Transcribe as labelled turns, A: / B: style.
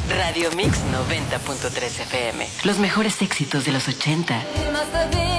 A: Radio Mix 90.3 FM. Los mejores éxitos de los 80.